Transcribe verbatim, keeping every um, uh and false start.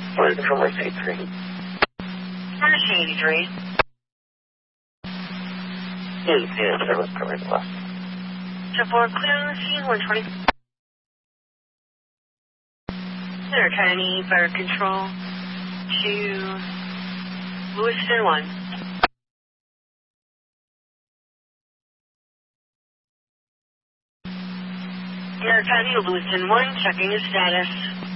Flight from Mercy eighty-three. Mercy eighty-three. Yes, yes, service coverage left. To four clearance, one twenty. Center Tiny, fire control to Lewiston one. Center Tiny, Lewiston one, checking his status.